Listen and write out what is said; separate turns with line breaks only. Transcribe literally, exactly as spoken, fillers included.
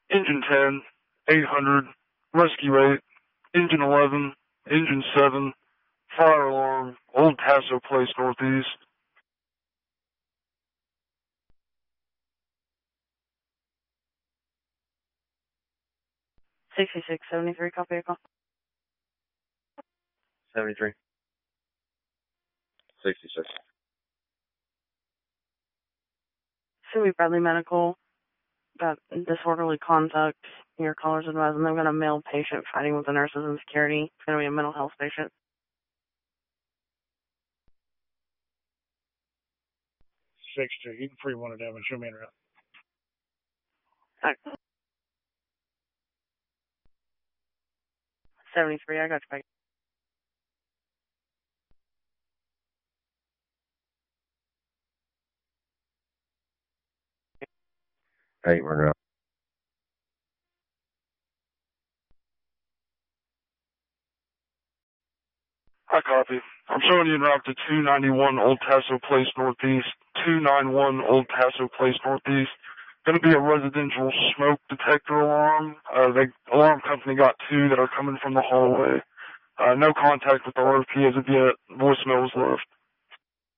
Engine ten, eight hundred, Rescue eight, Engine eleven, Engine seven, Fire alarm, Old Paso Place Northeast.
sixty-six seventy-three, copy echo.
seventy-three. sixty-six.
Suey Bradley Medical got disorderly conduct. Your callers advised, and they've got a male patient fighting with the nurses and security. It's going to be a mental health patient.
six two. You can free one of them and show me around.
Right. seventy-three, I got you back.
Eight, we're out.
Hi, copy. I'm showing you en route to two ninety-one Old Paso Place Northeast. two ninety-one Old Paso Place Northeast. Going to be a residential smoke detector alarm. Uh, the alarm company got two that are coming from the hallway. Uh, no contact with the R P as of yet. Voicemail was left.